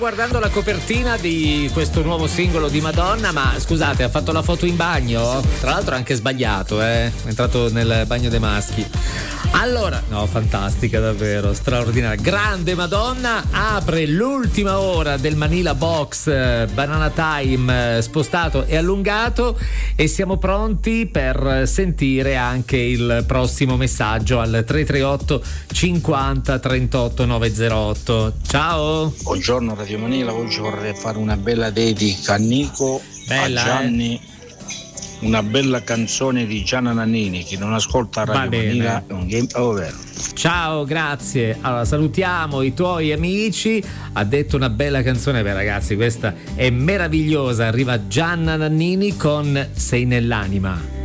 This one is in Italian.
Guardando la copertina di questo nuovo singolo di Madonna, ma scusate, ha fatto la foto in bagno? Tra l'altro ha anche sbagliato, è entrato nel bagno dei maschi. Allora, no, fantastica davvero, straordinaria. Grande Madonna, apre l'ultima ora del Manila Box Banana Time spostato e allungato e siamo pronti per sentire anche il prossimo messaggio al 338 50 38 908. Ciao. Buongiorno Radio Manila, oggi vorrei fare una bella dedica a Nico, bella, a Gianni, una bella canzone di Gianna Nannini. Chi non ascolta Radio Manila è un game over. Ciao, grazie. Allora salutiamo i tuoi amici. Ha detto una bella canzone, beh ragazzi, questa è meravigliosa. Arriva Gianna Nannini con Sei nell'anima.